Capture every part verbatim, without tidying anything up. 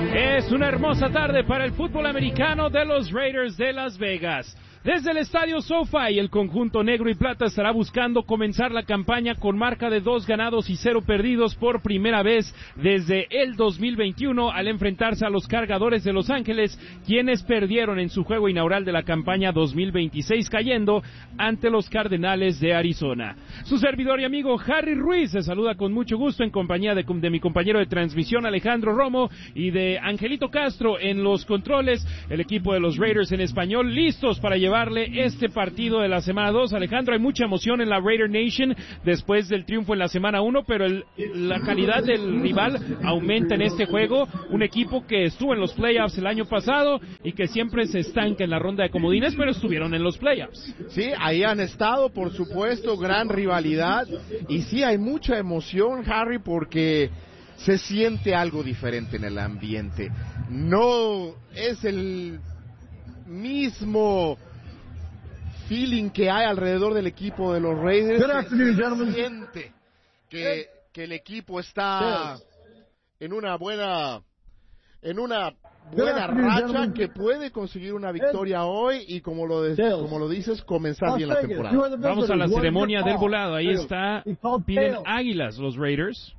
Es una hermosa tarde para el fútbol americano de los Raiders de Las Vegas. Desde el estadio SoFi, el conjunto negro y plata estará buscando comenzar la campaña con marca de dos ganados y cero perdidos por primera vez desde el dos mil veintiuno al enfrentarse a los Cargadores de Los Ángeles, quienes perdieron en su juego inaugural de la campaña dos mil veintiséis cayendo ante los Cardenales de Arizona. Su servidor y amigo Harry Ruiz se saluda con mucho gusto en compañía de, de mi compañero de transmisión Alejandro Romo y de Angelito Castro en los controles, el equipo de los Raiders en español, listos para llevar este partido de la semana dos. Alejandro, hay mucha emoción en la Raider Nation después del triunfo en la semana uno, pero el, la calidad del rival aumenta en este juego. Un equipo que estuvo en los playoffs el año pasado y que siempre se estanca en la ronda de comodines, pero estuvieron en los playoffs. Sí, ahí han estado, por supuesto, gran rivalidad. Y sí, hay mucha emoción, Harry, porque se siente algo diferente en el ambiente. No es el mismo feeling que hay alrededor del equipo de los Raiders. Se siente que, que el equipo está en una buena en una buena racha, que puede conseguir una victoria hoy y, como lo de, como lo dices, comenzar bien la temporada. Vamos a la ceremonia del volado. Ahí está, piden águilas los Raiders.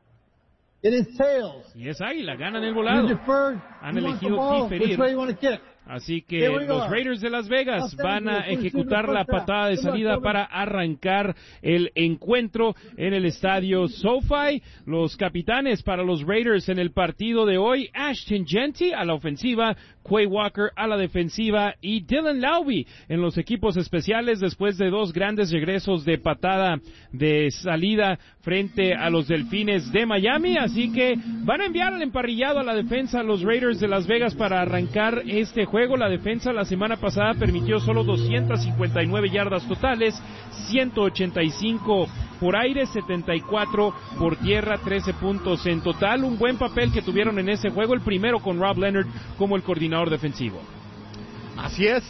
Y es águila, ganan el volado. Han elegido diferir. Así que los Raiders de Las Vegas van a ejecutar la patada de salida para arrancar el encuentro en el estadio SoFi. Los capitanes para los Raiders en el partido de hoy: Ashton Jeanty a la ofensiva, Quay Walker a la defensiva y Dylan Laube en los equipos especiales, después de dos grandes regresos de patada de salida frente a los Delfines de Miami. Así que van a enviar al emparrillado a la defensa a los Raiders de Las Vegas para arrancar este juego. La defensa la semana pasada permitió solo doscientas cincuenta y nueve yardas totales, ciento ochenta y cinco por aire, setenta y cuatro por tierra, trece puntos en total. Un buen papel que tuvieron en ese juego, el primero con Rob Leonard como el coordinador defensivo. Así es,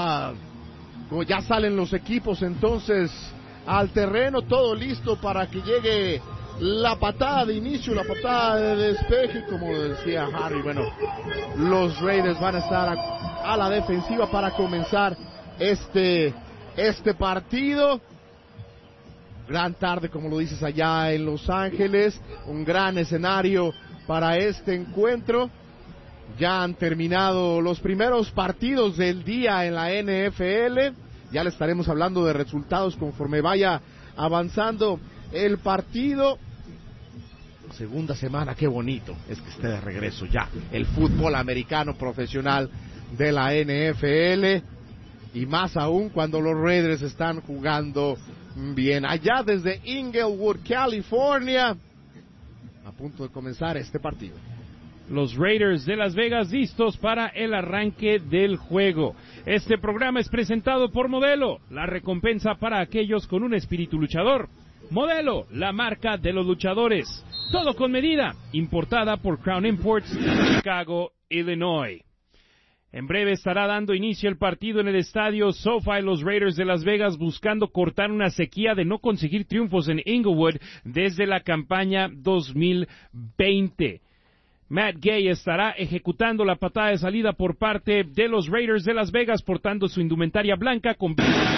uh, ya salen los equipos entonces al terreno, todo listo para que llegue la patada de inicio, la patada de despeje, como decía Harry. Bueno, los Raiders van a estar a, a la defensiva para comenzar este, este partido. Gran tarde, como lo dices, allá en Los Ángeles, un gran escenario para este encuentro. Ya han terminado los primeros partidos del día en la N F L. Ya le estaremos hablando de resultados conforme vaya avanzando el partido. Segunda semana, qué bonito es que esté de regreso ya el fútbol americano profesional de la N F L, y más aún cuando los Raiders están jugando bien. Allá desde Inglewood, California, a punto de comenzar este partido. Los Raiders de Las Vegas listos para el arranque del juego. Este programa es presentado por Modelo, la recompensa para aquellos con un espíritu luchador. Modelo, la marca de los luchadores. Todo con medida, importada por Crown Imports, Chicago, Illinois. En breve estará dando inicio el partido en el estadio SoFi, los Raiders de Las Vegas buscando cortar una sequía de no conseguir triunfos en Inglewood desde la campaña dos mil veinte. Matt Gay estará ejecutando la patada de salida por parte de los Raiders de Las Vegas, portando su indumentaria blanca con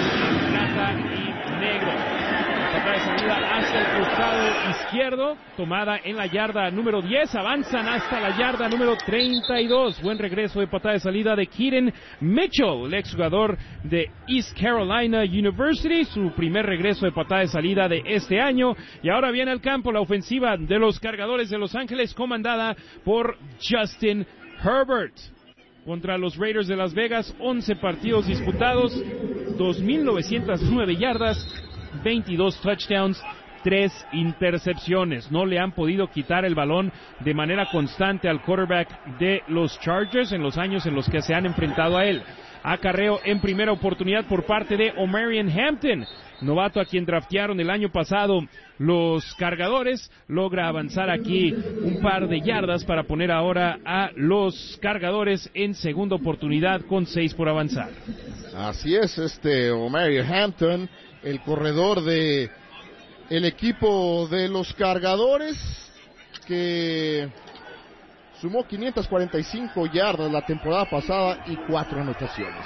plata y negro. La patada de salida hacia el costado izquierdo, tomada en la yarda número diez, avanzan hasta la yarda número treinta y dos. Buen regreso de patada de salida de Keaton Mitchell, el exjugador de East Carolina University, su primer regreso de patada de salida de este año. Y ahora viene al campo la ofensiva de los Cargadores de Los Ángeles, comandada por Justin Herbert. Contra los Raiders de Las Vegas, once partidos disputados, dos mil novecientas nueve yardas, veintidós touchdowns, tres intercepciones. No le han podido quitar el balón de manera constante al quarterback de los Chargers en los años en los que se han enfrentado a él. Acarreo en primera oportunidad por parte de Omarion Hampton, novato a quien draftearon el año pasado los Cargadores. Logra avanzar aquí un par de yardas para poner ahora a los Cargadores en segunda oportunidad con seis por avanzar. Así es, este Omarion Hampton, el corredor de el equipo de los Cargadores, que sumó quinientas cuarenta y cinco yardas la temporada pasada y cuatro anotaciones.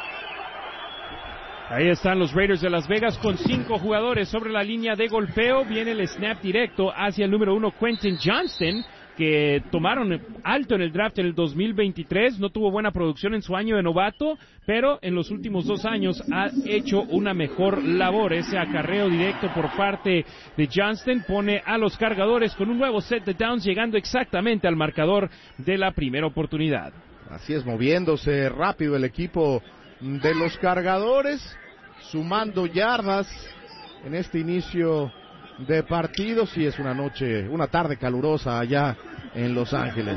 Ahí están los Raiders de Las Vegas con cinco jugadores sobre la línea de golpeo. Viene el snap directo hacia el número uno, Quentin Johnston, que tomaron alto en el draft en el dos mil veintitrés. No tuvo buena producción en su año de novato, pero en los últimos dos años ha hecho una mejor labor. Ese acarreo directo por parte de Johnston pone a los Cargadores con un nuevo set de downs, llegando exactamente al marcador de la primera oportunidad. Así es, moviéndose rápido el equipo de los Cargadores, sumando yardas en este inicio de partido. Sí, es una noche, una tarde calurosa allá en Los Ángeles.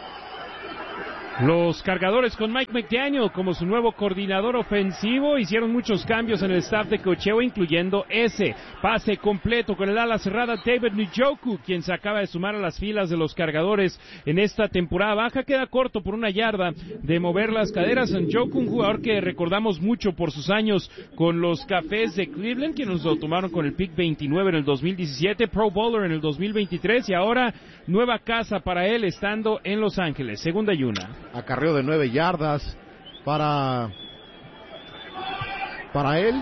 Los Cargadores con Mike McDaniel como su nuevo coordinador ofensivo hicieron muchos cambios en el staff de cocheo, incluyendo ese pase completo con el ala cerrada David Njoku, quien se acaba de sumar a las filas de los Cargadores en esta temporada baja. Queda corto por una yarda de mover las caderas. Njoku, un jugador que recordamos mucho por sus años con los Cafés de Cleveland, quienes lo tomaron con el pick veintinueve en el dos mil diecisiete, Pro Bowler en el dos mil veintitrés y ahora nueva casa para él estando en Los Ángeles. Segunda y una. Acarreo de nueve yardas para para él.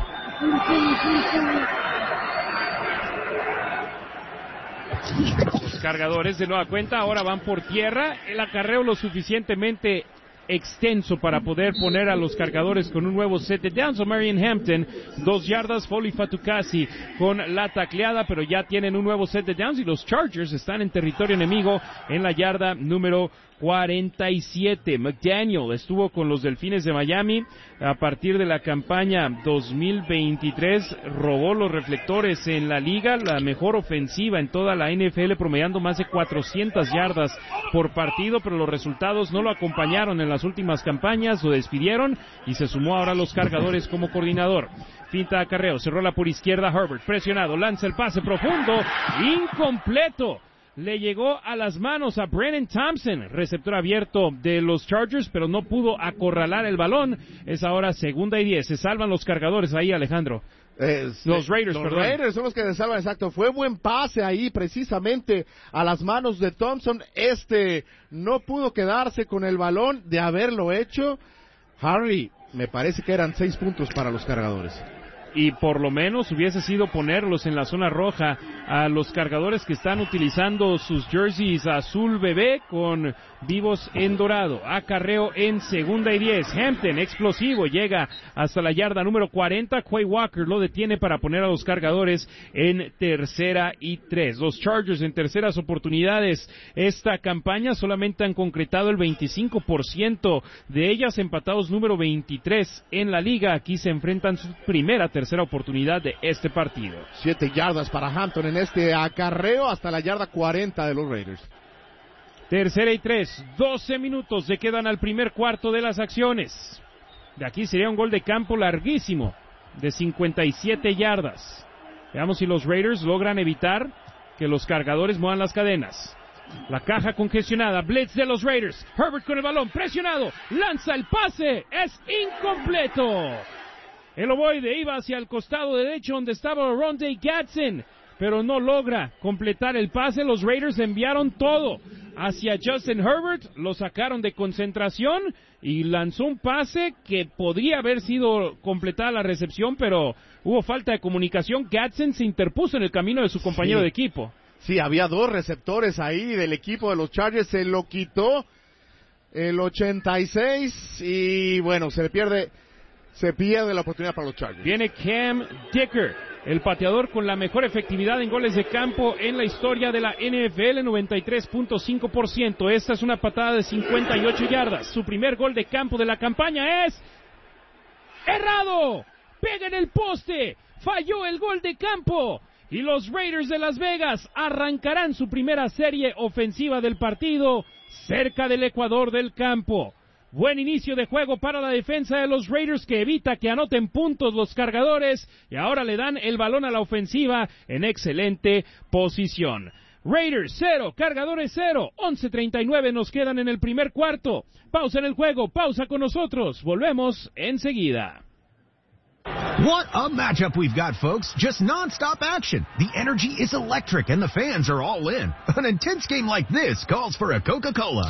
Los Cargadores de nueva cuenta ahora van por tierra. El acarreo lo suficientemente extenso para poder poner a los Cargadores con un nuevo set de downs. Marion Hampton, dos yardas, Foley Fatukasi con la tacleada, pero ya tienen un nuevo set de downs y los Chargers están en territorio enemigo en la yarda número cuarenta y siete. McDaniel estuvo con los Delfines de Miami a partir de la campaña dos mil veintitrés, robó los reflectores en la liga, la mejor ofensiva en toda la N F L, promediando más de cuatrocientas yardas por partido, pero los resultados no lo acompañaron en las últimas campañas, lo despidieron y se sumó ahora a los Cargadores como coordinador. Finta de acarreo, cerró la por izquierda Herbert, presionado, lanza el pase profundo, incompleto. Le llegó a las manos a Brennan Thompson, receptor abierto de los Chargers, pero no pudo acorralar el balón. Es ahora segunda y diez. Se salvan los Cargadores ahí, Alejandro. Eh, los Raiders, los perdón. Los Raiders son los que se salvan, exacto. Fue buen pase ahí, precisamente a las manos de Thompson. Este no pudo quedarse con el balón. De haberlo hecho, Harry, me parece que eran seis puntos para los Cargadores. Y por lo menos hubiese sido ponerlos en la zona roja a los Cargadores, que están utilizando sus jerseys azul bebé con vivos en dorado. Acarreo en segunda y diez. Hampton, explosivo, llega hasta la yarda número cuarenta. Quay Walker lo detiene para poner a los Cargadores en tercera y tres. Los Chargers en terceras oportunidades esta campaña solamente han concretado el veinticinco por ciento de ellas, empatados número veintitrés en la liga. Aquí se enfrentan su primera tercera tercera oportunidad de este partido. Siete yardas para Hampton en este acarreo hasta la yarda cuarenta de los Raiders. Tercera y tres, doce minutos le quedan al primer cuarto de las acciones. De aquí sería un gol de campo larguísimo de cincuenta y siete yardas. Veamos si los Raiders logran evitar que los Cargadores muevan las cadenas. La caja congestionada, blitz de los Raiders. Herbert con el balón, presionado, lanza el pase, es incompleto. El ovoide iba hacia el costado derecho donde estaba Rondé Gadsden, pero no logra completar el pase. Los Raiders enviaron todo hacia Justin Herbert, lo sacaron de concentración y lanzó un pase que podría haber sido completada la recepción, pero hubo falta de comunicación. Gadsden se interpuso en el camino de su compañero sí. de equipo. Sí, había dos receptores ahí del equipo de los Chargers, se lo quitó el ochenta y seis y bueno, se le pierde... Se pierde la oportunidad para los Chargers. Viene Cam Dicker, el pateador con la mejor efectividad en goles de campo en la historia de la N F L, noventa y tres punto cinco por ciento. Esta es una patada de cincuenta y ocho yardas. Su primer gol de campo de la campaña es... ¡errado! ¡Pega en el poste! ¡Falló el gol de campo! Y los Raiders de Las Vegas arrancarán su primera serie ofensiva del partido cerca del ecuador del campo. Buen inicio de juego para la defensa de los Raiders, que evita que anoten puntos los Cargadores, y ahora le dan el balón a la ofensiva en excelente posición. Raiders cero, Cargadores cero, once treinta y nueve nos quedan en el primer cuarto. Pausa en el juego, pausa con nosotros, volvemos enseguida. What a matchup we've got, folks. Just non-stop action. The energy is electric and the fans are all in. An intense game like this calls for a Coca-Cola.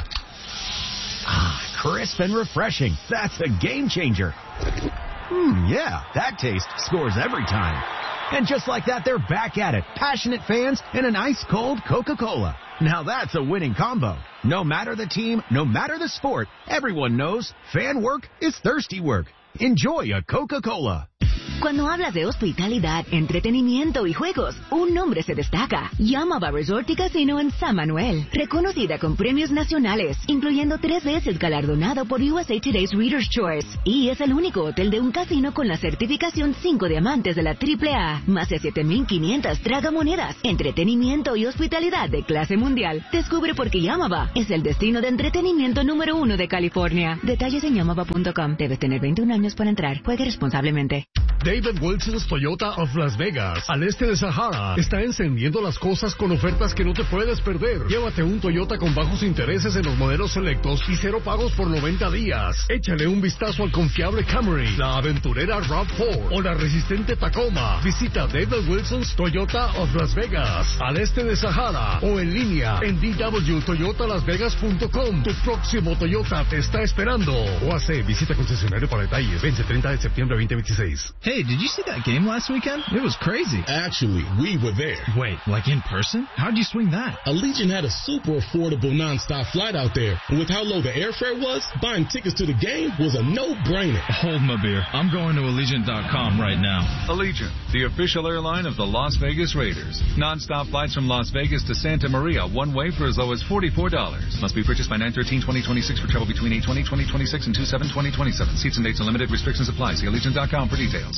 Ah, crisp and refreshing. That's a game changer. Hmm, yeah, that taste scores every time. And just like that, they're back at it. Passionate fans and an ice-cold Coca-Cola. Now that's a winning combo. No matter the team, no matter the sport, everyone knows fan work is thirsty work. Enjoy a Coca-Cola. Cuando hablas de hospitalidad, entretenimiento y juegos, un nombre se destaca. Yamava Resort y Casino en San Manuel. Reconocida con premios nacionales, incluyendo tres veces galardonado por U S A Today's Reader's Choice. Y es el único hotel de un casino con la certificación cinco diamantes de la triple A. Más de siete mil quinientas tragamonedas. Entretenimiento y hospitalidad de clase mundial. Descubre por qué Yamava es el destino de entretenimiento número uno de California. Detalles en yamava punto com. Debes tener veintiún años para entrar. Juegue responsablemente. David Wilson's Toyota of Las Vegas, al este de Sahara, está encendiendo las cosas con ofertas que no te puedes perder. Llévate un Toyota con bajos intereses en los modelos selectos y cero pagos por noventa días. Échale un vistazo al confiable Camry, la aventurera RAV cuatro o la resistente Tacoma. Visita David Wilson's Toyota of Las Vegas, al este de Sahara, o en línea en d w toyota las vegas punto com. Tu próximo Toyota te está esperando. O hace visita concesionario para detalles. Vence treinta de septiembre veinte veintiséis. Hey, did you see that game last weekend? It was crazy. Actually, we were there. Wait, like in person? How'd you swing that? Allegiant had a super affordable nonstop flight out there. And with how low the airfare was, buying tickets to the game was a no-brainer. Hold my beer. I'm going to Allegiant dot com right now. Allegiant, the official airline of the Las Vegas Raiders. Nonstop flights from Las Vegas to Santa Maria, one way for as low as forty-four dollars. Must be purchased by nine thirteen twenty twenty-six for travel between eight twenty twenty twenty-six and two seven twenty twenty-seven. Seats and dates are limited. Restrictions apply. See Allegiant dot com for details.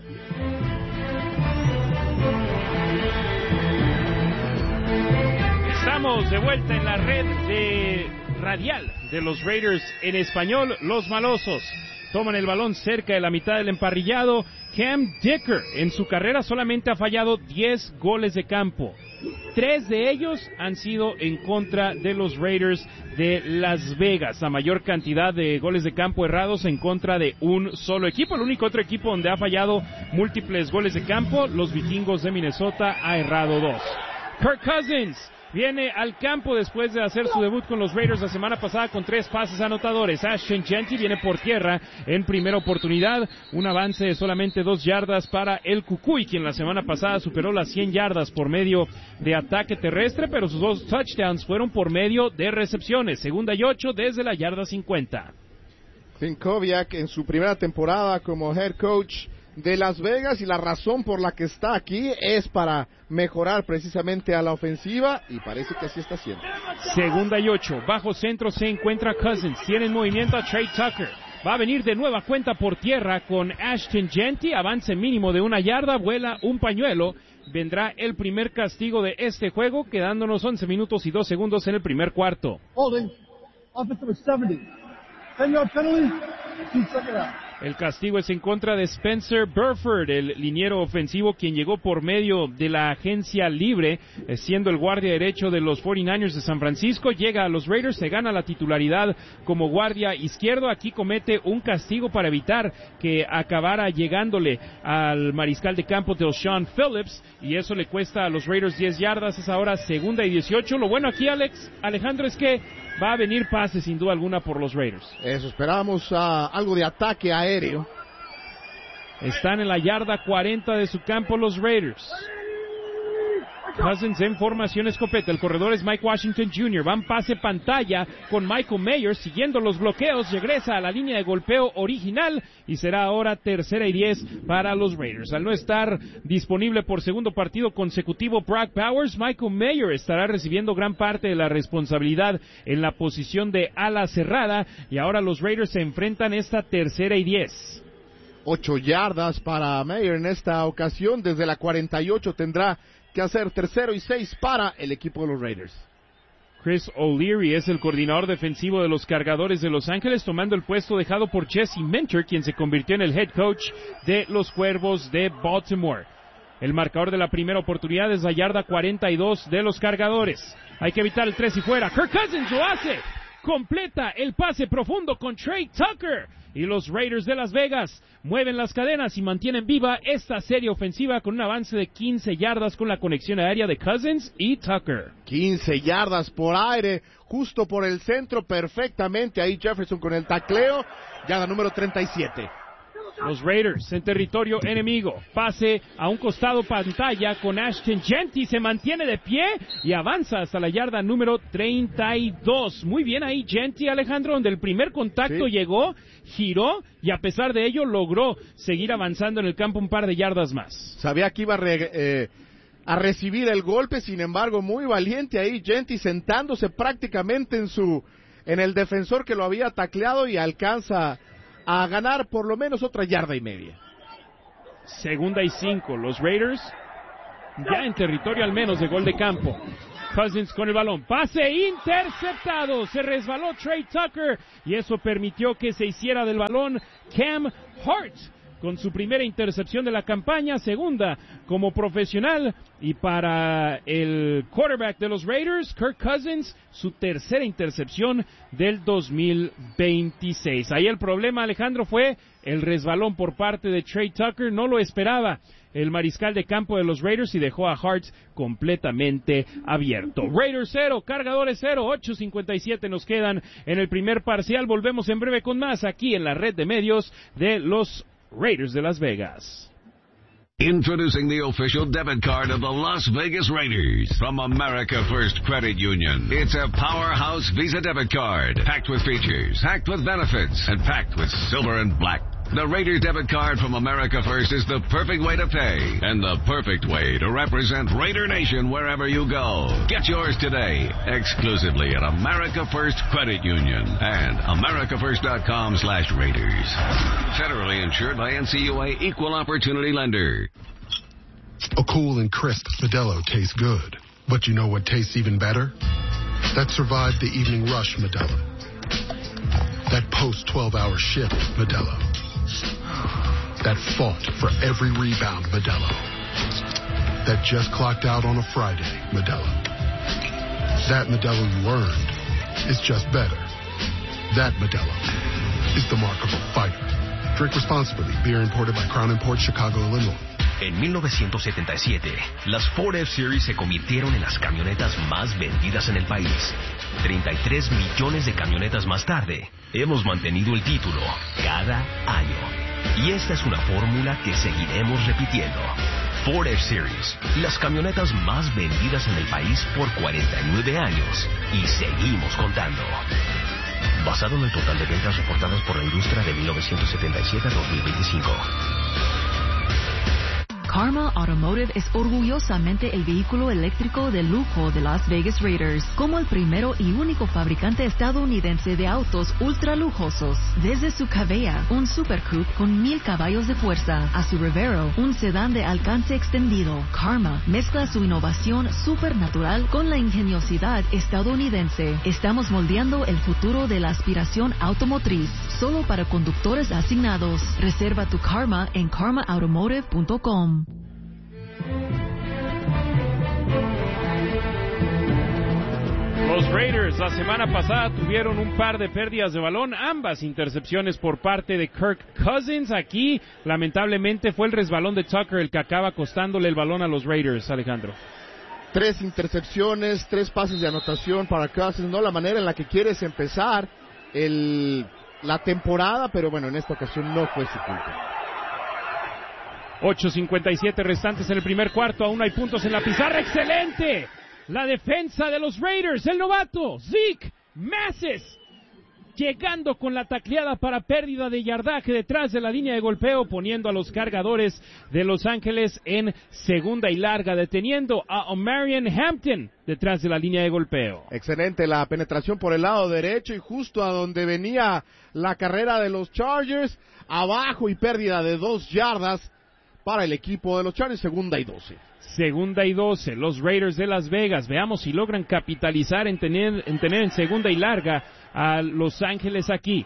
Estamos de vuelta en la red de radial de los Raiders en español. Los malosos toman el balón cerca de la mitad del emparrillado. Cam Dicker en su carrera solamente ha fallado diez goles de campo. Tres de ellos han sido en contra de los Raiders de Las Vegas. La mayor cantidad de goles de campo errados en contra de un solo equipo. El único otro equipo donde ha fallado múltiples goles de campo, los Vikingos de Minnesota, ha errado dos. Kirk Cousins viene al campo después de hacer su debut con los Raiders la semana pasada con tres pases anotadores. Ashton Jeanty viene por tierra en primera oportunidad, un avance de solamente dos yardas para el Cucuy, quien la semana pasada superó las cien yardas por medio de ataque terrestre, pero sus dos touchdowns fueron por medio de recepciones. Segunda y ocho desde la yarda cincuenta. Finkoviak en su primera temporada como head coach de Las Vegas, y la razón por la que está aquí es para mejorar precisamente a la ofensiva, y parece que así está haciendo. Segunda y ocho, bajo centro se encuentra Cousins, tiene en movimiento a Trey Tucker, va a venir de nueva cuenta por tierra con Ashton Jeanty, avance mínimo de una yarda, vuela un pañuelo, vendrá el primer castigo de este juego, quedándonos once minutos y dos segundos en el primer cuarto. Holding, offensive setenta, ten yard penalty, two second out. El castigo es en contra de Spencer Burford, el liniero ofensivo, quien llegó por medio de la agencia libre, siendo el guardia derecho de los cuarenta y nueve ers de San Francisco. Llega a los Raiders, se gana la titularidad como guardia izquierdo. Aquí comete un castigo para evitar que acabara llegándole al mariscal de campo de Sean Phillips, y eso le cuesta a los Raiders diez yardas. Es ahora segunda y dieciocho. Lo bueno aquí, Alex, Alejandro, es que va a venir pase sin duda alguna por los Raiders. Eso, esperamos uh, algo de ataque aéreo. Están en la yarda cuarenta de su campo los Raiders. Cousins en formación escopeta. El corredor es Mike Washington junior Van pase pantalla con Michael Mayer siguiendo los bloqueos. Regresa a la línea de golpeo original y será ahora tercera y diez para los Raiders. Al no estar disponible por segundo partido consecutivo Brock Bowers, Michael Mayer estará recibiendo gran parte de la responsabilidad en la posición de ala cerrada, y ahora los Raiders se enfrentan esta tercera y diez. Ocho yardas para Mayer en esta ocasión. Desde la cuarenta y ocho tendrá que hacer tercero y seis para el equipo de los Raiders. Chris O'Leary es el coordinador defensivo de los Cargadores de Los Ángeles, tomando el puesto dejado por Jesse Minter, quien se convirtió en el head coach de los Cuervos de Baltimore. El marcador de la primera oportunidad es la yarda cuarenta y dos de los Cargadores. Hay que evitar el tres y fuera. Kirk Cousins lo hace. Completa el pase profundo con Trey Tucker. y los Raiders de Las Vegas mueven las cadenas y mantienen viva esta serie ofensiva con un avance de quince yardas con la conexión aérea de Cousins y Tucker. quince yardas por aire, justo por el centro, perfectamente ahí Jefferson con el tacleo, yarda número treinta y siete. Los Raiders en territorio enemigo, pase a un costado pantalla con Ashton Jeanty, se mantiene de pie y avanza hasta la yarda número treinta y dos. Muy bien ahí Jeanty, Alejandro, donde el primer contacto sí. llegó, giró y a pesar de ello logró seguir avanzando en el campo un par de yardas más. Sabía que iba a, re, eh, a recibir el golpe, sin embargo muy valiente ahí Jeanty, sentándose prácticamente en su en el defensor que lo había tacleado y alcanza a ganar por lo menos otra yarda y media. Segunda y cinco, los Raiders ya en territorio al menos de gol de campo. Cousins con el balón, pase interceptado, se resbaló Trey Tucker y eso permitió que se hiciera del balón Cam Hart con su primera intercepción de la campaña, segunda como profesional, y para el quarterback de los Raiders, Kirk Cousins, su tercera intercepción del dos mil veintiséis. Ahí el problema, Alejandro, fue el resbalón por parte de Trey Tucker, no lo esperaba el mariscal de campo de los Raiders y dejó a Hart completamente abierto. Raiders cero, Cargadores cero, ocho cincuenta y siete nos quedan en el primer parcial. Volvemos en breve con más aquí en la red de medios de los Raiders de Las Vegas. Introducing the official debit card of the Las Vegas Raiders from America First Credit Union. It's a powerhouse Visa debit card, packed with features, packed with benefits, and packed with silver and black. The Raiders debit card from America First is the perfect way to pay and the perfect way to represent Raider Nation wherever you go. Get yours today, exclusively at America First Credit Union and america first dot com slash Raiders. Federally insured by N C U A Equal Opportunity Lender. A cool and crisp Modelo tastes good, but you know what tastes even better? That survived the evening rush Modelo. That post twelve hour shift Modelo. That fought for every rebound Modelo. That just clocked out on a Friday Modelo. That Modelo you earned is just better. That Modelo is the mark of a fighter. Drink responsibly. Beer imported by Crown Imports, Chicago, Illinois. En mil novecientos setenta y siete, las Ford F-Series se convirtieron en las camionetas más vendidas en el país. treinta y tres millones de camionetas más tarde, hemos mantenido el título cada año. Y esta es una fórmula que seguiremos repitiendo. Ford F-Series, las camionetas más vendidas en el país por cuarenta y nueve años. Y seguimos contando. Basado en el total de ventas reportadas por la industria de mil novecientos setenta y siete a dos mil veinticinco. Karma Automotive es orgullosamente el vehículo eléctrico de lujo de Las Vegas Raiders, como el primero y único fabricante estadounidense de autos ultra lujosos. Desde su Cavea, un Super Coupe con mil caballos de fuerza, a su Revero, un sedán de alcance extendido, Karma mezcla su innovación supernatural con la ingeniosidad estadounidense. Estamos moldeando el futuro de la aspiración automotriz, solo para conductores asignados. Reserva tu Karma en karma automotive punto com. Los Raiders la semana pasada tuvieron un par de pérdidas de balón, ambas intercepciones por parte de Kirk Cousins. Aquí, lamentablemente, fue el resbalón de Tucker el que acaba costándole el balón a los Raiders, Alejandro. Tres intercepciones, tres pases de anotación para Cousins, no la manera en la que quieres empezar el, la temporada, pero bueno, en esta ocasión no fue su culpa. ocho cincuenta y siete restantes en el primer cuarto, aún hay puntos en la pizarra. ¡Excelente! La defensa de los Raiders, el novato Zeke Massis, llegando con la tacleada para pérdida de yardaje detrás de la línea de golpeo, poniendo a los Cargadores de Los Ángeles en segunda y larga, deteniendo a Omarion Hampton detrás de la línea de golpeo. Excelente la penetración por el lado derecho y justo a donde venía la carrera de los Chargers, abajo y pérdida de dos yardas para el equipo de los Chargers, segunda y doce. Segunda y doce, los Raiders de Las Vegas. Veamos si logran capitalizar en tener en, tener en segunda y larga a Los Ángeles aquí.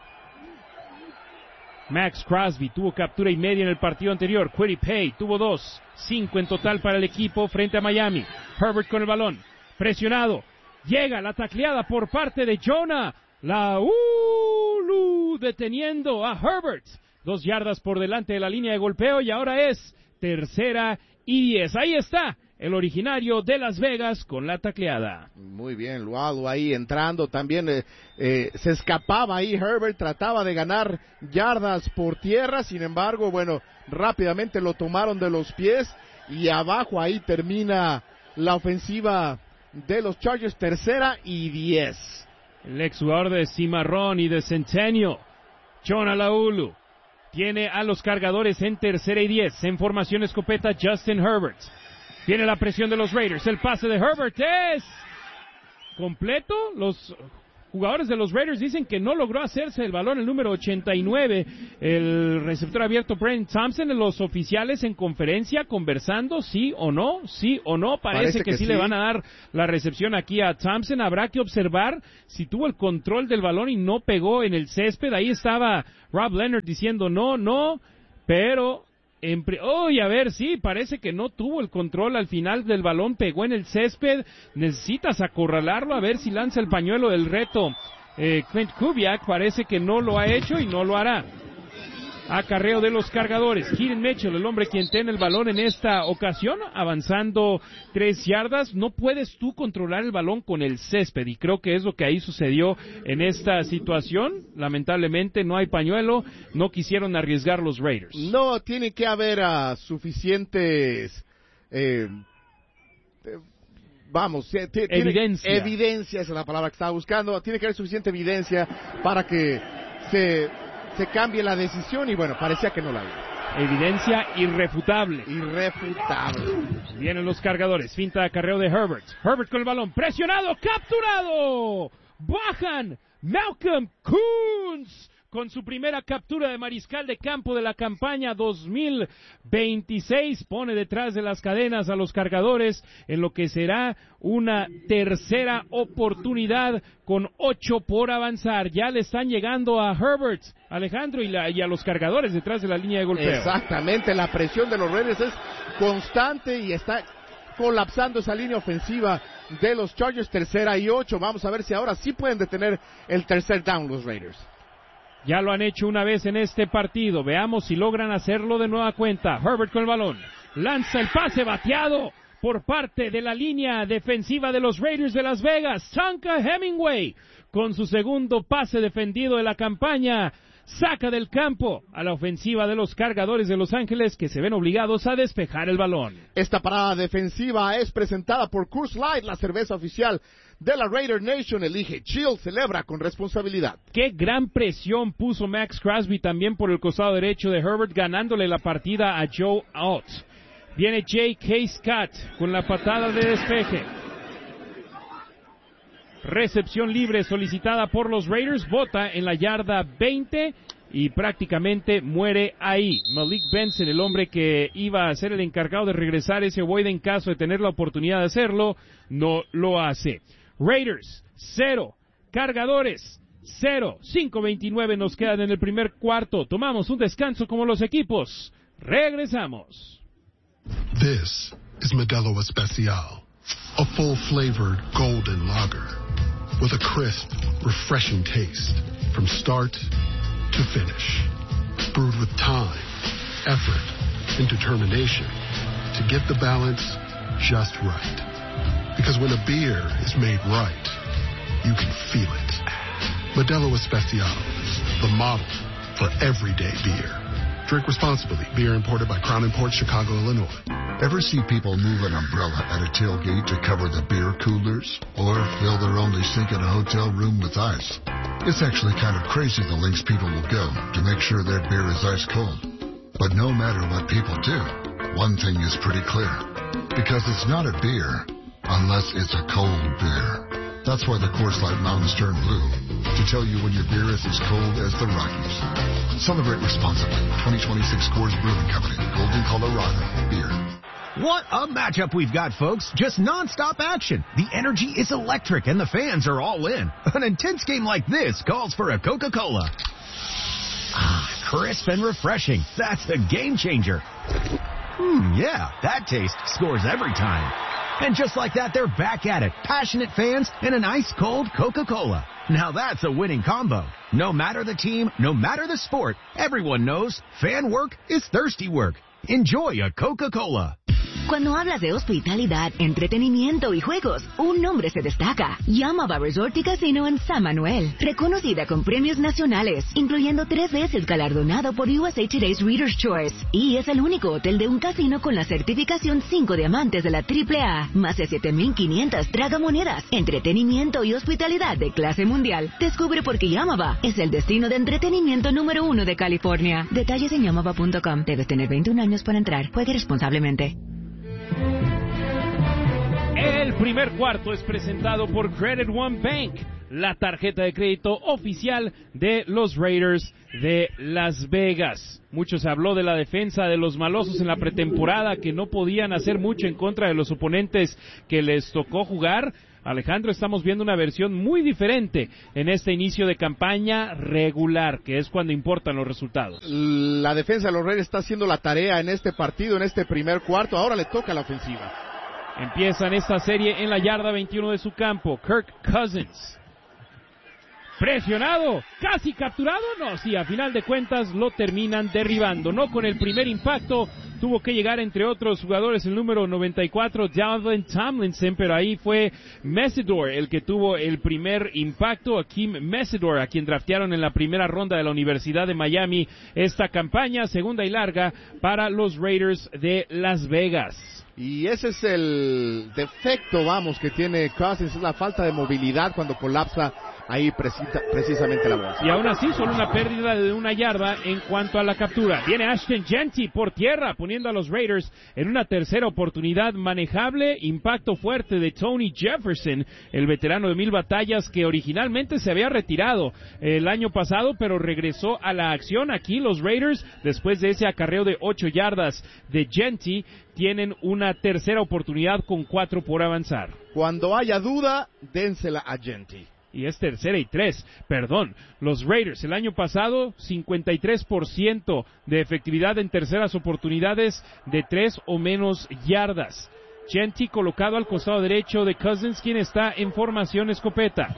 Max Crosby tuvo captura y media en el partido anterior. Kwity Paye tuvo dos. Cinco en total para el equipo frente a Miami. Herbert con el balón. Presionado. Llega la tacleada por parte de Jonah. La Ulu Uh, deteniendo a Herbert. Dos yardas por delante de la línea de golpeo y ahora es tercera y diez. Ahí está el originario de Las Vegas con la tacleada. Muy bien, Luado ahí entrando. También eh, eh, se escapaba ahí Herbert, trataba de ganar yardas por tierra. Sin embargo, bueno, rápidamente lo tomaron de los pies y abajo ahí termina la ofensiva de los Chargers, tercera y diez. El exjugador de Cimarrón y de Centennial, John Alaulu, tiene a los cargadores en tercera y diez. En formación escopeta, Justin Herbert. Tiene la presión de los Raiders. El pase de Herbert es completo. Los jugadores de los Raiders dicen que no logró hacerse el balón el número ochenta y nueve. El receptor abierto, Brent Thompson. Los oficiales en conferencia conversando, sí o no, sí o no. Parece, Parece que, que sí, sí le van a dar la recepción aquí a Thompson. Habrá que observar si tuvo el control del balón y no pegó en el césped. Ahí estaba Rob Leonard diciendo no, no, pero... En pre- oh, y a ver, sí, parece que no tuvo el control al final del balón, pegó en el césped, necesitas acorralarlo, a ver si lanza el pañuelo del reto. Eh, Clint Kubiak parece que no lo ha hecho y no lo hará. Acarreo de los cargadores, Keaton Mitchell, el hombre quien tiene el balón en esta ocasión, avanzando tres yardas. No puedes tú controlar el balón con el césped y creo que es lo que ahí sucedió en esta situación. Lamentablemente no hay pañuelo, no quisieron arriesgar los Raiders. No, tiene que haber uh, suficientes... Eh, eh, Vamos, tiene, evidencia. Evidencia, esa es la palabra que estaba buscando. Tiene que haber suficiente evidencia para que se... se cambie la decisión y bueno, parecía que no la había. Evidencia irrefutable. Irrefutable. Vienen los cargadores, finta de acarreo de Herbert. Herbert con el balón, presionado, capturado. Bajan Malcolm Koonce con su primera captura de mariscal de campo de la campaña dos mil veintiséis. Pone detrás de las cadenas a los cargadores en lo que será una tercera oportunidad con ocho por avanzar. Ya le están llegando a Herbert, Alejandro, y, la, y a los cargadores detrás de la línea de golpeo. Exactamente, la presión de los Raiders es constante y está colapsando esa línea ofensiva de los Chargers. Tercera y ocho. Vamos a ver si ahora sí pueden detener el tercer down los Raiders. Ya lo han hecho una vez en este partido. Veamos si logran hacerlo de nueva cuenta. Herbert con el balón. Lanza el pase bateado por parte de la línea defensiva de los Raiders de Las Vegas. Tonka Hemingway con su segundo pase defendido de la campaña. Saca del campo a la ofensiva de los cargadores de Los Ángeles, que se ven obligados a despejar el balón. Esta parada defensiva es presentada por Coors Light, la cerveza oficial de la Raider Nation. Elige Chill, celebra con responsabilidad. Qué gran presión puso Max Crosby también por el costado derecho de Herbert, ganándole la partida a Joe Alt. Viene J K. Scott con la patada de despeje. Recepción libre solicitada por los Raiders, bota en la yarda veinte y prácticamente muere ahí. Malik Benson, el hombre que iba a ser el encargado de regresar ese ovoide en caso de tener la oportunidad de hacerlo, no lo hace. Raiders, cero. Cargadores, cero. cinco veintinueve nos quedan en el primer cuarto. Tomamos un descanso como los equipos. Regresamos. This is Modelo Especial, a full-flavored golden lager with a crisp, refreshing taste from start to finish. Brewed with time, effort, and determination to get the balance just right. Because when a beer is made right, you can feel it. Modelo Especial, the model for everyday beer. Drink responsibly. Beer imported by Crown Imports, Chicago, Illinois. Ever see people move an umbrella at a tailgate to cover the beer coolers? Or fill their only sink in a hotel room with ice? It's actually kind of crazy the lengths people will go to make sure their beer is ice cold. But no matter what people do, one thing is pretty clear. Because it's not a beer unless it's a cold beer. That's why the Coors Light Mountains turn blue, to tell you when your beer is as cold as the Rockies. Celebrate responsibly. twenty twenty-six Coors Brewing Company, Golden, Colorado. Beer. What a matchup we've got, folks. Just non-stop action. The energy is electric and the fans are all in. An intense game like this calls for a Coca-Cola. Ah, crisp and refreshing. That's a game changer. Hmm, yeah, that taste scores every time. And just like that, they're back at it. Passionate fans and an ice-cold Coca-Cola. Now that's a winning combo. No matter the team, no matter the sport, everyone knows fan work is thirsty work. Enjoy a Coca-Cola. Cuando hablas de hospitalidad, entretenimiento y juegos, un nombre se destaca. Yamava Resort y Casino en San Manuel. Reconocida con premios nacionales, incluyendo tres veces galardonado por U S A Today's Reader's Choice. Y es el único hotel de un casino con la certificación cinco diamantes de la triple A. Más de siete mil quinientas tragamonedas, entretenimiento y hospitalidad de clase mundial. Descubre por qué Yamava es el destino de entretenimiento número uno de California. Detalles en yamava punto com. Debes tener veintiún años para entrar. Juegue responsablemente. El primer cuarto es presentado por Credit One Bank, la tarjeta de crédito oficial de los Raiders de Las Vegas. Mucho se habló de la defensa de los malosos en la pretemporada, que no podían hacer mucho en contra de los oponentes que les tocó jugar. Alejandro, estamos viendo una versión muy diferente en este inicio de campaña regular, que es cuando importan los resultados. La defensa de los Raiders está haciendo la tarea en este partido, en este primer cuarto. Ahora le toca a la ofensiva. Empiezan esta serie en la yarda veintiuno de su campo. Kirk Cousins. Presionado, casi capturado, no, sí, a final de cuentas lo terminan derribando, no con el primer impacto, tuvo que llegar entre otros jugadores el número noventa y cuatro, Dalvin Tomlinson, pero ahí fue Mesidor el que tuvo el primer impacto, Akeem Mesidor, a quien draftearon en la primera ronda de la Universidad de Miami esta campaña, segunda y larga para los Raiders de Las Vegas. Y ese es el defecto, vamos, que tiene Cousins, es la falta de movilidad cuando colapsa ahí precisa, precisamente la bolsa. Y aún así, solo una pérdida de una yarda en cuanto a la captura. Viene Ashton Jeanty por tierra, poniendo a los Raiders en una tercera oportunidad manejable. Impacto fuerte de Tony Jefferson, el veterano de mil batallas que originalmente se había retirado el año pasado, pero regresó a la acción. Aquí los Raiders, después de ese acarreo de ocho yardas de Jeanty, tienen una tercera oportunidad con cuatro por avanzar. Cuando haya duda, dénsela a Jeanty. Y es tercera y tres, perdón. Los Raiders el año pasado, cincuenta y tres por ciento de efectividad en terceras oportunidades de tres o menos yardas. Jeanty colocado al costado derecho de Cousins, quien está en formación escopeta.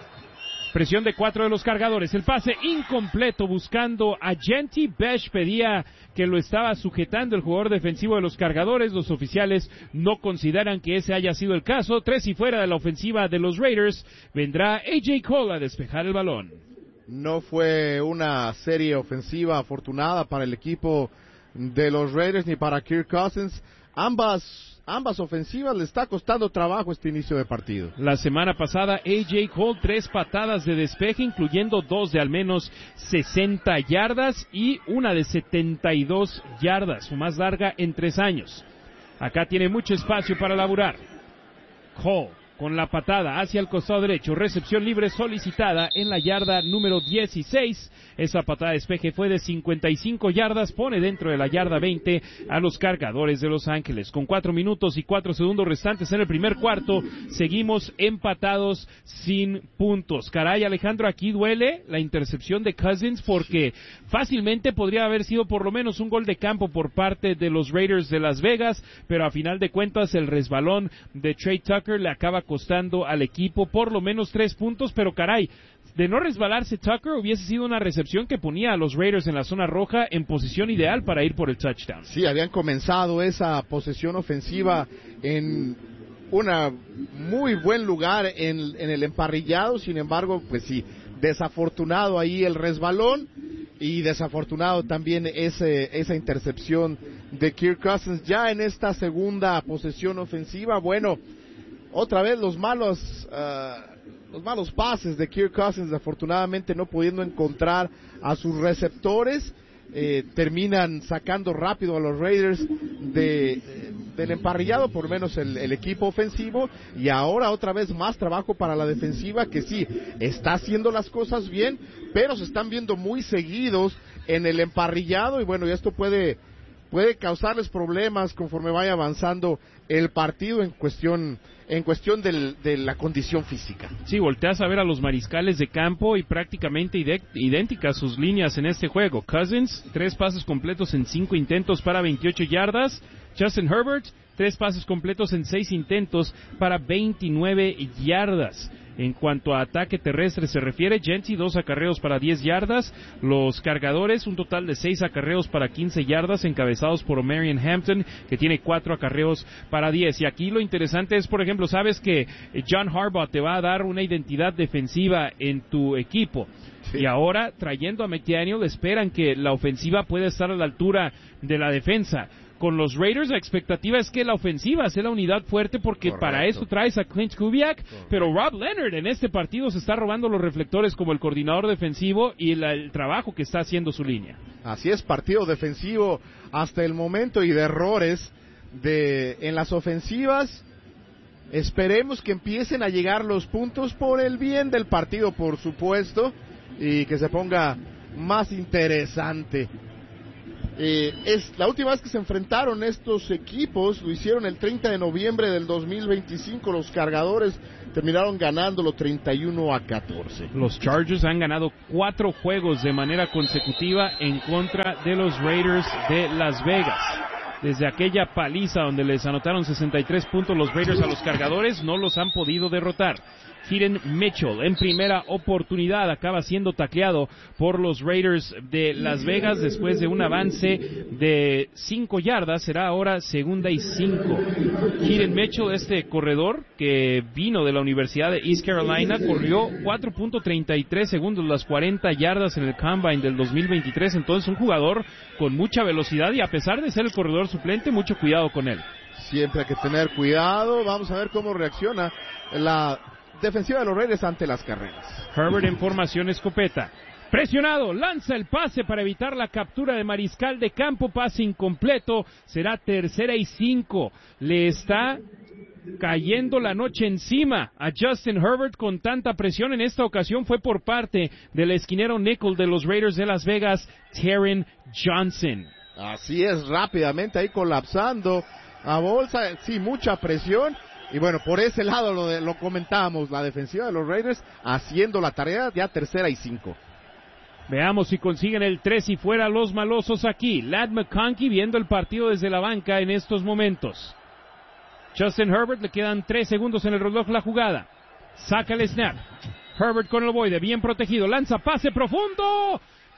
Presión de cuatro de los cargadores. El pase incompleto buscando a Jeanty. Besh pedía que lo estaba sujetando el jugador defensivo de los cargadores. Los oficiales no consideran que ese haya sido el caso. Tres y fuera de la ofensiva de los Raiders. Vendrá A J Cole a despejar el balón. No fue una serie ofensiva afortunada para el equipo de los Raiders ni para Kirk Cousins. Ambas Ambas ofensivas le está costando trabajo este inicio de partido. La semana pasada, A J Cole, tres patadas de despeje, incluyendo dos de al menos sesenta yardas y una de setenta y dos yardas, su más larga en tres años. Acá tiene mucho espacio para laburar. Cole con la patada hacia el costado derecho, recepción libre solicitada en la yarda número dieciséis. Esa patada de despeje fue de cincuenta y cinco yardas, pone dentro de la yarda veinte a los cargadores de Los Ángeles. Con cuatro minutos y cuatro segundos restantes en el primer cuarto, seguimos empatados sin puntos. Caray, Alejandro, aquí duele la intercepción de Cousins porque fácilmente podría haber sido por lo menos un gol de campo por parte de los Raiders de Las Vegas, pero a final de cuentas el resbalón de Trey Tucker le acaba costando al equipo por lo menos tres puntos, pero caray, de no resbalarse Tucker hubiese sido una recepción que ponía a los Raiders en la zona roja en posición ideal para ir por el touchdown. Sí, habían comenzado esa posesión ofensiva en un muy buen lugar en, en el emparrillado, sin embargo, pues sí, desafortunado ahí el resbalón y desafortunado también ese, esa intercepción de Kirk Cousins. Ya en esta segunda posesión ofensiva, bueno, otra vez los malos uh, los malos pases de Kirk Cousins, desafortunadamente no pudiendo encontrar a sus receptores, eh, terminan sacando rápido a los Raiders de, del emparrillado, por lo menos el, el equipo ofensivo, y ahora otra vez más trabajo para la defensiva, que sí, está haciendo las cosas bien, pero se están viendo muy seguidos en el emparrillado, y bueno, y esto puede, puede causarles problemas conforme vaya avanzando el partido en cuestión en cuestión del, de la condición física. Sí, volteas a ver a los mariscales de campo y prácticamente idénticas sus líneas en este juego. Cousins, tres pases completos en cinco intentos para veintiocho yardas. Justin Herbert, tres pases completos en seis intentos para veintinueve yardas. En cuanto a ataque terrestre se refiere, Genty, dos acarreos para diez yardas. Los cargadores, un total de seis acarreos para quince yardas, encabezados por Omarion Hampton, que tiene cuatro acarreos para diez. Y aquí lo interesante es, por ejemplo, sabes que John Harbaugh te va a dar una identidad defensiva en tu equipo. Sí. Y ahora, trayendo a McDaniel, esperan que la ofensiva pueda estar a la altura de la defensa. Con los Raiders la expectativa es que la ofensiva sea la unidad fuerte, porque Correcto. Para eso traes a Clint Kubiak, Correcto. Pero Rob Leonard en este partido se está robando los reflectores como el coordinador defensivo y el, el trabajo que está haciendo su línea. Así es, partido defensivo hasta el momento y de errores de en las ofensivas. Esperemos que empiecen a llegar los puntos por el bien del partido, por supuesto, y que se ponga más interesante. Eh, es la última vez que se enfrentaron estos equipos, lo hicieron el treinta de noviembre del dos mil veinticinco. Los Cargadores terminaron ganándolo treinta y uno a catorce. Los Chargers han ganado cuatro juegos de manera consecutiva en contra de los Raiders de Las Vegas. Desde aquella paliza donde les anotaron sesenta y tres puntos los Raiders a los Cargadores, no los han podido derrotar. Keaton Mitchell en primera oportunidad acaba siendo tacleado por los Raiders de Las Vegas después de un avance de cinco yardas. Será ahora segunda y cinco. Keaton Mitchell, este corredor que vino de la Universidad de East Carolina, corrió cuatro punto treinta y tres segundos las cuarenta yardas en el Combine del dos mil veintitrés. Entonces un jugador con mucha velocidad y, a pesar de ser el corredor suplente, mucho cuidado con él. Siempre hay que tener cuidado. Vamos a ver cómo reacciona la defensiva de los Raiders ante las carreras. Herbert en formación escopeta. Presionado, lanza el pase para evitar la captura de mariscal de campo, pase incompleto, será tercera y cinco. Le está cayendo la noche encima a Justin Herbert con tanta presión. En esta ocasión fue por parte del esquinero nickel de los Raiders de Las Vegas, Taron Johnson. Así es, rápidamente ahí colapsando a bolsa, sí, mucha presión. Y bueno, por ese lado lo, de, lo comentábamos, la defensiva de los Raiders haciendo la tarea, ya tercera y cinco. Veamos si consiguen el tres y fuera los malosos aquí. Ladd McConkey viendo el partido desde la banca en estos momentos. Justin Herbert, le quedan tres segundos en el reloj la jugada. Saca el snap. Herbert con el ovoide, bien protegido, lanza pase profundo.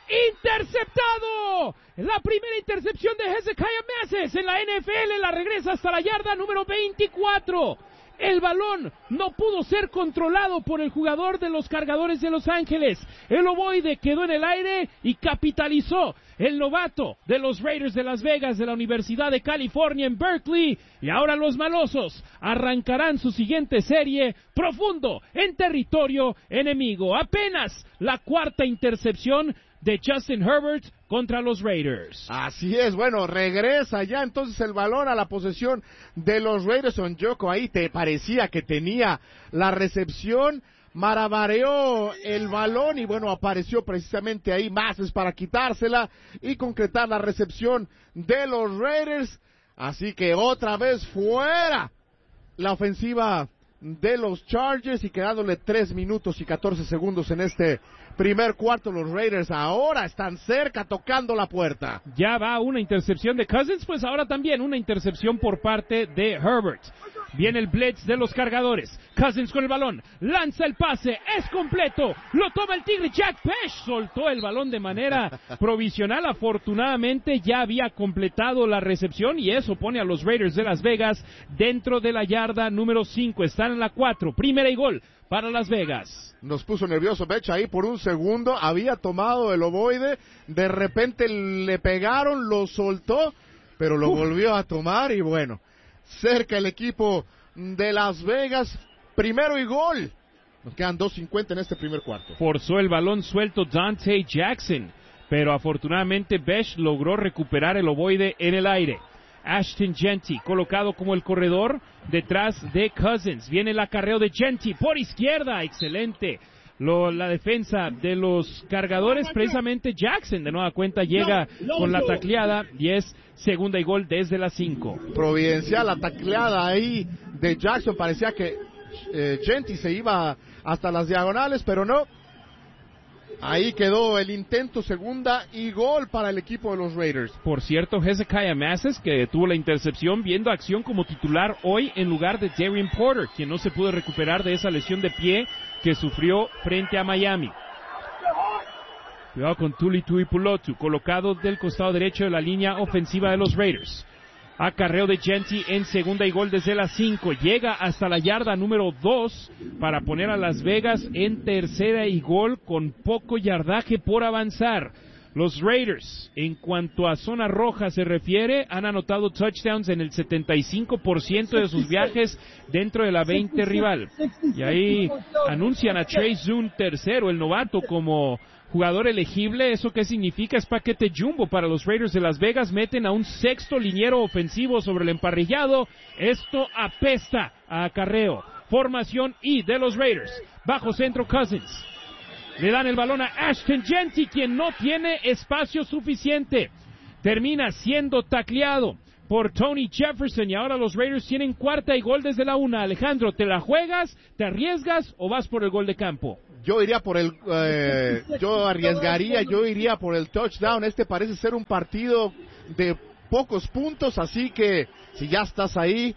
¡Interceptado! La primera intercepción de Hezekiah Masses en la N F L, la regresa hasta la yarda número veinticuatro. El balón no pudo ser controlado por el jugador de los Cargadores de Los Ángeles. El ovoide quedó en el aire y capitalizó el novato de los Raiders de Las Vegas de la Universidad de California en Berkeley. Y ahora los malosos arrancarán su siguiente serie profundo en territorio enemigo. Apenas la cuarta intercepción de Justin Herbert contra los Raiders. Así es, bueno, regresa ya entonces el balón a la posesión de los Raiders. Onyoko ahí te parecía que tenía la recepción, marabareó el balón y bueno, apareció precisamente ahí Masses para quitársela y concretar la recepción de los Raiders. Así que otra vez fuera la ofensiva de los Chargers y quedándole tres minutos y catorce segundos en este primer cuarto. Los Raiders ahora están cerca, tocando la puerta. Ya va una intercepción de Cousins, pues ahora también una intercepción por parte de Herbert. Viene el blitz de los Cargadores. Cousins con el balón, lanza el pase, es completo, lo toma el Tigre. Jack Pesh soltó el balón de manera provisional. Afortunadamente ya había completado la recepción y eso pone a los Raiders de Las Vegas dentro de la yarda número cinco. Están en la cuatro, primera y gol para Las Vegas. Nos puso nervioso Bech ahí por un segundo, había tomado el ovoide, de repente le pegaron, lo soltó, pero lo Uf. volvió a tomar y bueno, cerca el equipo de Las Vegas, primero y gol. Nos quedan dos cincuenta en este primer cuarto. Forzó el balón suelto Dante Jackson, pero afortunadamente Bech logró recuperar el ovoide en el aire. Ashton Jeanty, colocado como el corredor detrás de Cousins. Viene el acarreo de Jeanty por izquierda, excelente. Lo, la defensa de los Cargadores, precisamente Jackson de nueva cuenta llega con la tacleada y es segunda y gol desde las cinco. Providencial la tacleada ahí de Jackson, parecía que eh, Jeanty se iba hasta las diagonales, pero no. Ahí quedó el intento, segunda y gol para el equipo de los Raiders. Por cierto, Hezekiah Masses, que tuvo la intercepción, viendo acción como titular hoy en lugar de Darian Porter, quien no se pudo recuperar de esa lesión de pie que sufrió frente a Miami. Cuidado con Tuli Tuipulotu, colocado del costado derecho de la línea ofensiva de los Raiders. Acarreo de Jeanty en segunda y gol desde las cinco. Llega hasta la yarda número dos para poner a Las Vegas en tercera y gol con poco yardaje por avanzar. Los Raiders, en cuanto a zona roja se refiere, han anotado touchdowns en el setenta y cinco por ciento de sus viajes dentro de la veinte rival. Y ahí anuncian a Trey Zoon tercero, el novato, como jugador elegible. ¿Eso qué significa? Es paquete jumbo para los Raiders de Las Vegas. Meten a un sexto liniero ofensivo sobre el emparrillado. Esto apesta a acarreo. Formación I de los Raiders. Bajo centro Cousins. Le dan el balón a Ashton Jeanty, quien no tiene espacio suficiente. Termina siendo tacleado por Tony Jefferson, y ahora los Raiders tienen cuarta y gol desde la una. Alejandro, ¿te la juegas, te arriesgas o vas por el gol de campo? Yo iría por el, eh, yo arriesgaría, yo iría por el touchdown. Este parece ser un partido de pocos puntos, así que si ya estás ahí,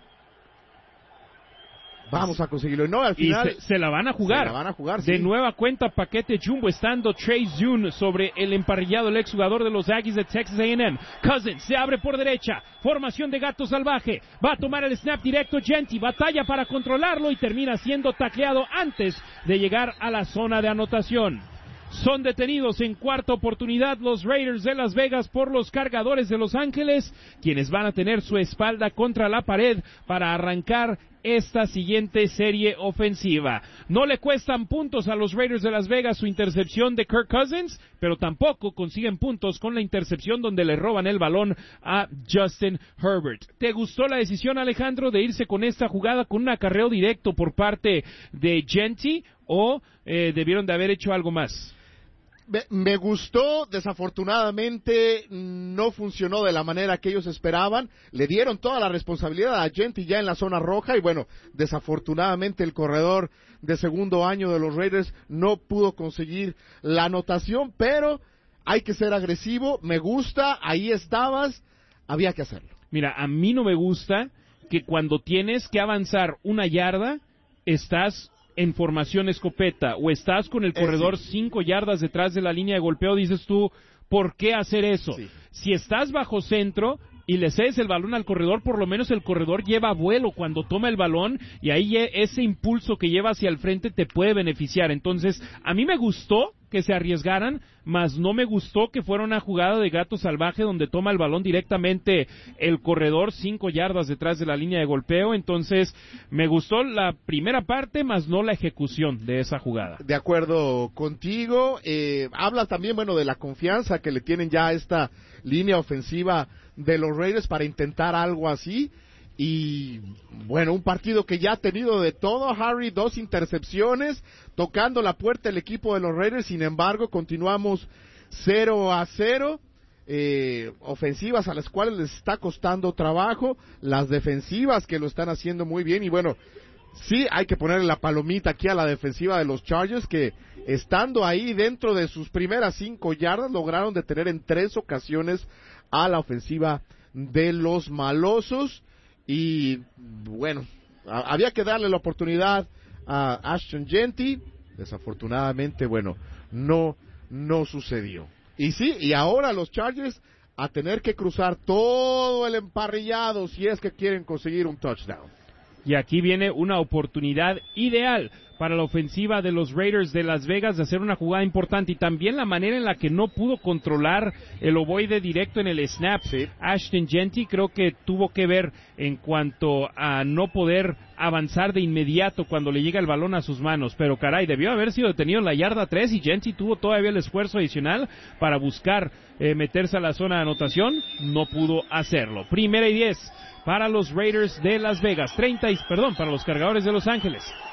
vamos a conseguirlo. No, al final y se, se la van a jugar. Se la van a jugar, sí. De nueva cuenta, paquete jumbo, estando Trey Zoon sobre el emparrillado, el exjugador de los Aggies de Texas A and M. Cousins se abre por derecha. Formación de gato salvaje. Va a tomar el snap directo Jeanty. Batalla para controlarlo y termina siendo tacleado antes de llegar a la zona de anotación. Son detenidos en cuarta oportunidad los Raiders de Las Vegas por los Cargadores de Los Ángeles, quienes van a tener su espalda contra la pared para arrancar esta siguiente serie ofensiva. No le cuestan puntos a los Raiders de Las Vegas su intercepción de Kirk Cousins, pero tampoco consiguen puntos con la intercepción donde le roban el balón a Justin Herbert. ¿Te gustó la decisión, Alejandro, de irse con esta jugada con un acarreo directo por parte de Jeanty, o eh, debieron de haber hecho algo más? Me, me gustó, desafortunadamente no funcionó de la manera que ellos esperaban. Le dieron toda la responsabilidad a Jeanty ya en la zona roja y bueno, desafortunadamente el corredor de segundo año de los Raiders no pudo conseguir la anotación, pero hay que ser agresivo. Me gusta, ahí estabas, había que hacerlo. Mira, a mí no me gusta que cuando tienes que avanzar una yarda, estás en formación escopeta, o estás con el corredor cinco yardas detrás de la línea de golpeo, dices tú, ¿por qué hacer eso? Sí. Si estás bajo centro y le cedes el balón al corredor, por lo menos el corredor lleva vuelo cuando toma el balón, y ahí ese impulso que lleva hacia el frente te puede beneficiar. Entonces, a mí me gustó que se arriesgaran, mas no me gustó que fuera una jugada de gato salvaje donde toma el balón directamente el corredor cinco yardas detrás de la línea de golpeo. Entonces, me gustó la primera parte, mas no la ejecución de esa jugada. De acuerdo contigo. Eh, habla también, bueno, de la confianza que le tienen ya a esta línea ofensiva de los Raiders para intentar algo así. Y bueno, un partido que ya ha tenido de todo, Harry, dos intercepciones, tocando la puerta el equipo de los Raiders. Sin embargo, continuamos cero a cero, eh, ofensivas a las cuales les está costando trabajo, las defensivas que lo están haciendo muy bien. Y bueno, sí hay que ponerle la palomita aquí a la defensiva de los Chargers, que estando ahí dentro de sus primeras cinco yardas, lograron detener en tres ocasiones a la ofensiva de los malosos. Y bueno, a, había que darle la oportunidad a Ashton Jeanty. Desafortunadamente, bueno, no, no sucedió. Y sí, y ahora los Chargers a tener que cruzar todo el emparrillado si es que quieren conseguir un touchdown. Y aquí viene una oportunidad ideal para la ofensiva de los Raiders de Las Vegas de hacer una jugada importante, y también la manera en la que no pudo controlar el ovoide directo en el snap. Sí. Ashton Jeanty creo que tuvo que ver en cuanto a no poder avanzar de inmediato cuando le llega el balón a sus manos, pero caray, debió haber sido detenido en la yarda tres, y Jeanty tuvo todavía el esfuerzo adicional para buscar eh, meterse a la zona de anotación, no pudo hacerlo. Primera y diez para los Raiders de Las Vegas, treinta y, perdón, para los Cargadores de Los Ángeles.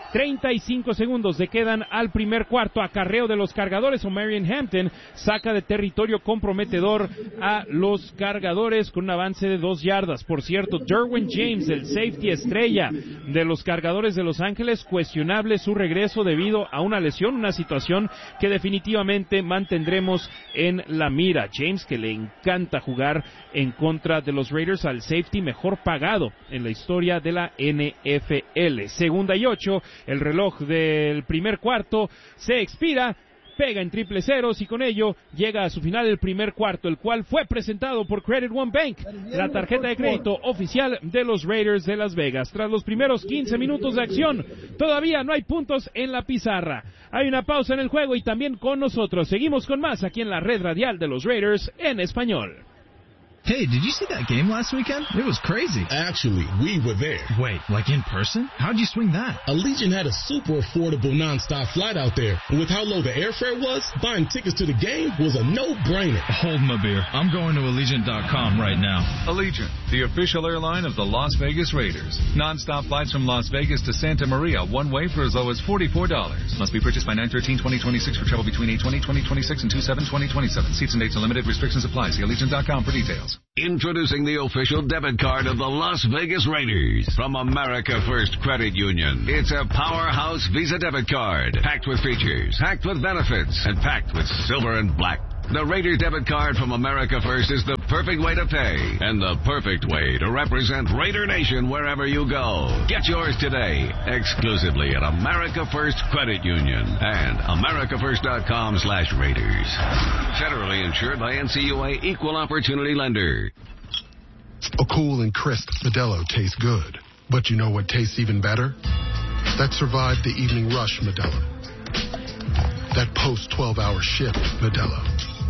treinta y cinco segundos le quedan al primer cuarto. Acarreo de los cargadores. O'Marion Hampton saca de territorio comprometedor a los cargadores con un avance de dos yardas. Por cierto, Derwin James, el safety estrella de los cargadores de Los Ángeles, cuestionable su regreso debido a una lesión, una situación que definitivamente mantendremos en la mira. James, que le encanta jugar en contra de los Raiders, al safety mejor pagado en la historia de la N F L. Segunda y ocho, el reloj del primer cuarto se expira, pega en triple ceros y con ello llega a su final el primer cuarto, el cual fue presentado por Credit One Bank, la tarjeta de crédito oficial de los Raiders de Las Vegas. Tras los primeros quince minutos de acción, todavía no hay puntos en la pizarra. Hay una pausa en el juego y también con nosotros. Seguimos con más aquí en la red radial de los Raiders en español. Hey, did you see that game last weekend? It was crazy. Actually, we were there. Wait, like in person? How'd you swing that? Allegiant had a super affordable nonstop flight out there. And with how low the airfare was, buying tickets to the game was a no-brainer. Hold my beer. I'm going to Allegiant dot com right now. Allegiant, the official airline of the Las Vegas Raiders. Nonstop flights from Las Vegas to Santa Maria, one way for as low as forty-four dollars. Must be purchased by nine thirteen twenty twenty-six for travel between eight twenty twenty twenty-six and two seven twenty twenty-seven. Seats and dates are limited. Restrictions apply. See Allegiant dot com for details. Introducing the official debit card of the Las Vegas Raiders from America First Credit Union. It's a powerhouse Visa debit card, packed with features, packed with benefits, and packed with silver and black. The Raiders debit card from America First is the perfect way to pay and the perfect way to represent Raider Nation wherever you go. Get yours today, exclusively at America First Credit Union and America First dot com slash Raiders. Federally insured by N C U A Equal Opportunity Lender. A cool and crisp Modelo tastes good. But you know what tastes even better? That survived the evening rush Modelo. That post twelve hour shift Modelo.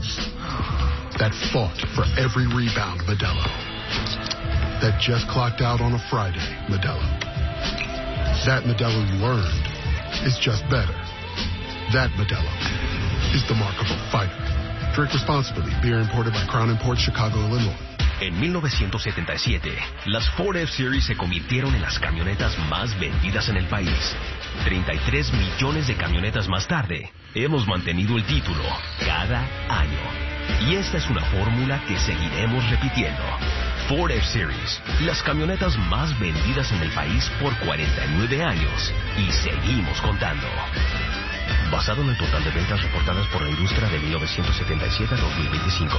That fought for every rebound Modelo. That just clocked out on a Friday Modelo. That Modelo you earned is just better. That Modelo is the mark of a fighter. Drink responsibly. Beer imported by Crown Imports, Chicago, Illinois. En mil novecientos setenta y siete, las Ford F-Series se convirtieron en las camionetas más vendidas en el país. treinta y tres millones de camionetas más tarde, hemos mantenido el título cada año. Y esta es una fórmula que seguiremos repitiendo. Ford F-Series, las camionetas más vendidas en el país por cuarenta y nueve años. Y seguimos contando. Basado en el total de ventas reportadas por la industria de mil novecientos setenta y siete a dos mil veinticinco.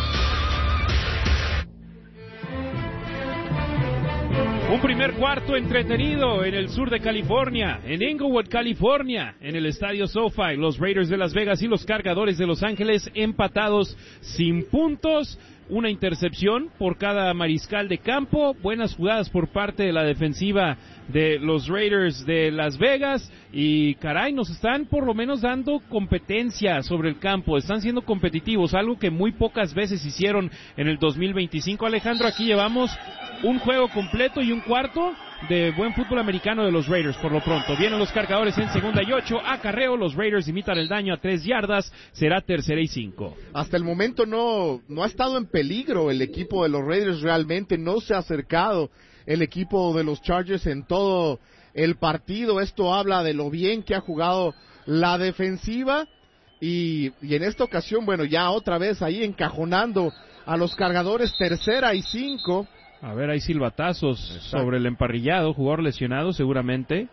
Un primer cuarto entretenido en el sur de California, en Inglewood, California, en el estadio SoFi. Los Raiders de Las Vegas y los Cargadores de Los Ángeles empatados sin puntos. Una intercepción por cada mariscal de campo. Buenas jugadas por parte de la defensiva de los Raiders de Las Vegas. Y caray, nos están por lo menos dando competencia sobre el campo. Están siendo competitivos, algo que muy pocas veces hicieron en el dos mil veinticinco. Alejandro, aquí llevamos un juego completo y un cuarto de buen fútbol americano de los Raiders por lo pronto. Vienen los Cargadores en segunda y ocho. Acarreo, los Raiders imitan el daño a tres yardas. Será tercera y cinco. Hasta el momento no, no ha estado en peligro el equipo de los Raiders realmente. No se ha acercado el equipo de los Chargers en todo el partido. Esto habla de lo bien que ha jugado la defensiva. Y, y en esta ocasión, bueno, ya otra vez ahí encajonando a los Cargadores. Tercera y cinco. A ver, hay silbatazos Exacto. sobre el emparrillado, jugador lesionado seguramente.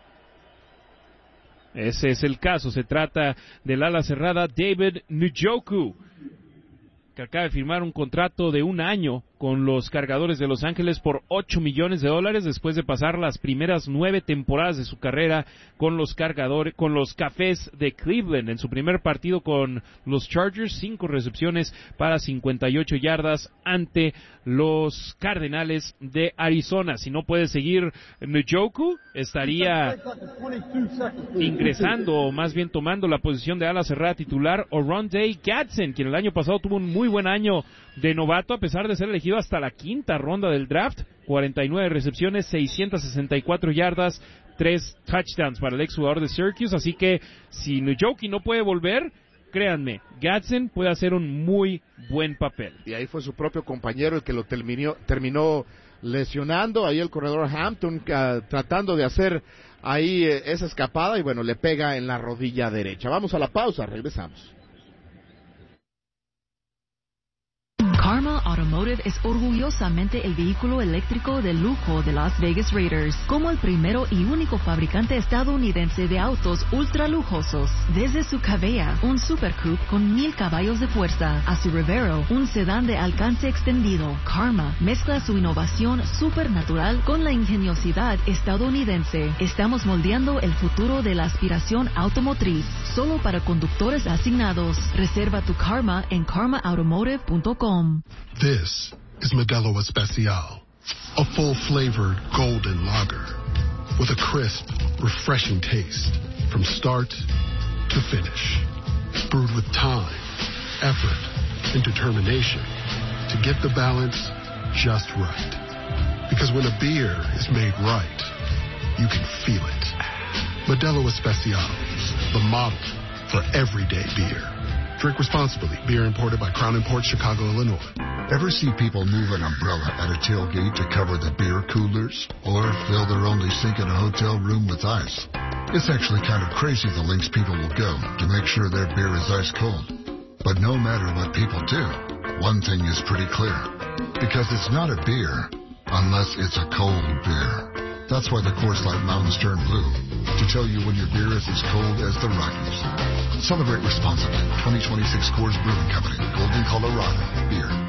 Ese es el caso, se trata del ala cerrada David Njoku, que acaba de firmar un contrato de un año con los Cargadores de Los Ángeles por ocho millones de dólares después de pasar las primeras nueve temporadas de su carrera con los Cargadores, con los Cafés de Cleveland. En su primer partido con los Chargers, cinco recepciones para cincuenta y ocho yardas ante los Cardenales de Arizona. Si no puede seguir Njoku, estaría ingresando, o más bien tomando la posición de ala cerrada titular Oronde Gadsden, quien el año pasado tuvo un muy buen año de novato, a pesar de ser elegido hasta la quinta ronda del draft. cuarenta y nueve recepciones, seiscientas sesenta y cuatro yardas, tres touchdowns para el exjugador de Syracuse. Así que si Njoku no puede volver, créanme, Gadsden puede hacer un muy buen papel. Y ahí fue su propio compañero el que lo terminó, terminó lesionando. Ahí el corredor Hampton uh, tratando de hacer ahí eh, esa escapada y bueno, le pega en la rodilla derecha. Vamos a la pausa, regresamos. Karma Automotive es orgullosamente el vehículo eléctrico de lujo de Las Vegas Raiders, como el primero y único fabricante estadounidense de autos ultra lujosos. Desde su Cabea, un Super Coupe con mil caballos de fuerza, a su Revero, un sedán de alcance extendido, Karma mezcla su innovación supernatural con la ingeniosidad estadounidense. Estamos moldeando el futuro de la aspiración automotriz, solo para conductores asignados. Reserva tu Karma en karma automotive punto com. This is Modelo Especial, a full-flavored golden lager with a crisp, refreshing taste from start to finish. Brewed with time, effort, and determination to get the balance just right. Because when a beer is made right, you can feel it. Modelo Especial, the model for everyday beer. Drink responsibly. Beer imported by Crown Imports, Chicago, Illinois. Ever see people move an umbrella at a tailgate to cover the beer coolers? Or fill their only sink in a hotel room with ice? It's actually kind of crazy the lengths people will go to make sure their beer is ice cold. But no matter what people do, one thing is pretty clear. Because it's not a beer unless it's a cold beer. That's why the Coors Light Mountains turn blue, to tell you when your beer is as cold as the Rockies. Celebrate responsibly. twenty twenty-six Coors Brewing Company, Golden, Colorado. Beer.